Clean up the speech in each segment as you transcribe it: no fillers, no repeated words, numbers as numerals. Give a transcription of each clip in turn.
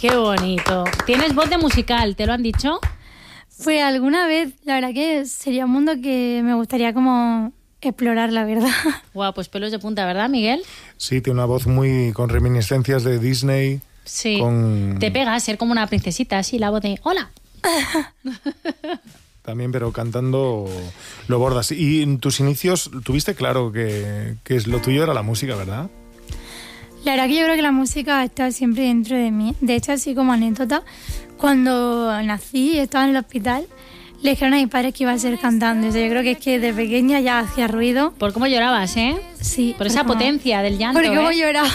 Qué bonito. ¿Tienes voz de musical? ¿Te lo han dicho? Pues alguna vez, la verdad que sería un mundo que me gustaría como explorar, la verdad. Guau, pues pelos de punta, ¿verdad, Miguel? Sí, tiene una voz muy con reminiscencias de Disney. Sí. Te pega a ser como una princesita, así, la voz de ¡hola! También, pero cantando lo bordas. Y en tus inicios tuviste claro que lo tuyo era la música, ¿verdad? La verdad que yo creo que la música ha estado siempre dentro de mí. De hecho, así como anécdota, cuando nací y estaba en el hospital, le dijeron a mis padres que iba a ser cantante. O sea, yo creo que es que de pequeña ya hacía ruido. ¿Por cómo llorabas, eh? Sí. Por esa potencia del llanto, ¿Por cómo lloraba?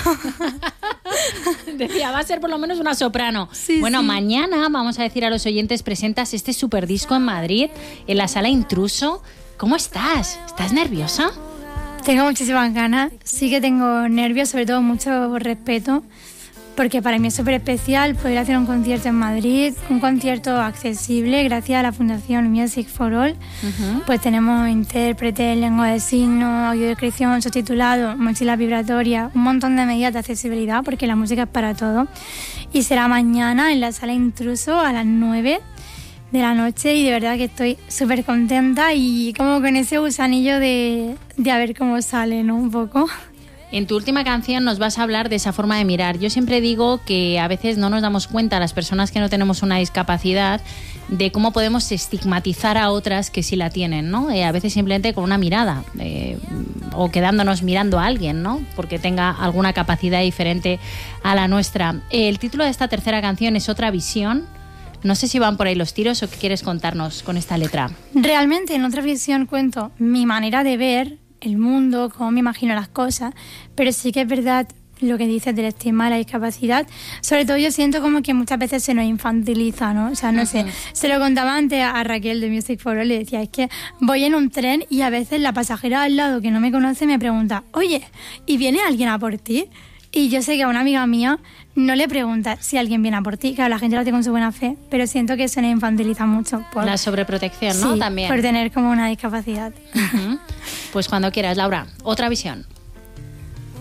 Decía, va a ser por lo menos una soprano. Sí, bueno, sí. Mañana, vamos a decir a los oyentes, presentas este superdisco en Madrid, en la Sala Intruso. ¿Cómo estás? ¿Estás nerviosa? Tengo muchísimas ganas. Sí que tengo nervios, sobre todo mucho respeto, porque para mí es súper especial poder hacer un concierto en Madrid, un concierto accesible gracias a la Fundación Music for All. Pues tenemos intérpretes, lengua de signos, audiodescripción, subtitulado, mochila vibratoria, un montón de medidas de accesibilidad porque la música es para todo. Y será mañana en la Sala Intruso a las 9 de la noche y de verdad que estoy súper contenta y como con ese gusanillo de a ver cómo sale, ¿no? Un poco. En tu última canción nos vas a hablar de esa forma de mirar. Yo siempre digo que a veces no nos damos cuenta, las personas que no tenemos una discapacidad, de cómo podemos estigmatizar a otras que sí la tienen, ¿no? A veces simplemente con una mirada o quedándonos mirando a alguien, ¿no? Porque tenga alguna capacidad diferente a la nuestra. El título de esta tercera canción es Otra Visión. No sé si van por ahí los tiros o qué quieres contarnos con esta letra. Realmente en Otra Visión cuento mi manera de ver el mundo, cómo me imagino las cosas, pero sí que es verdad lo que dices del estigma de la discapacidad. Sobre todo yo siento como que muchas veces se nos infantiliza, ¿no? O sea, no sé, se lo contaba antes a Raquel de Music for All, le decía, es que voy en un tren y a veces la pasajera al lado que no me conoce me pregunta, oye, ¿y viene alguien a por ti? Y yo sé que a una amiga mía no le pregunta si alguien viene a por ti, claro, la gente lo hace con su buena fe, pero siento que se nos infantiliza mucho. Por la sobreprotección, ¿no? Sí, también. por tener como una discapacidad. Pues cuando quieras, Laura, Otra Visión.